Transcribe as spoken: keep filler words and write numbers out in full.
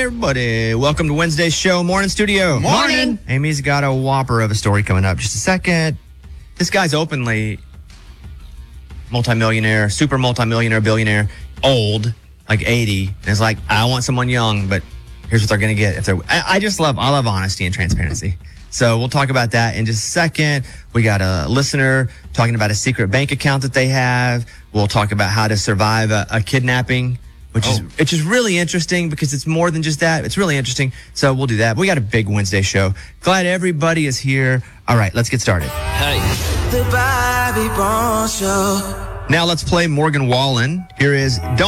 everybody. Welcome to Wednesday's show. Morning, studio. Morning. Amy's got a whopper of a story coming up. Just a second. This guy's openly multimillionaire, super multimillionaire, billionaire, old, like eighty. And it's like, I want someone young, but here's what they're going to get. If they're, I, I just love, I love honesty and transparency. So we'll talk about that in just a second. We got a listener talking about a secret bank account that they have. We'll talk about how to survive a, a kidnapping, which oh. is which is really interesting because it's more than just that. It's really interesting. So we'll do that. We got a big Wednesday show. Glad everybody is here. All right, let's get started. Hey. The Bobby Bones Show. Now let's play Morgan Wallen. Here is Don't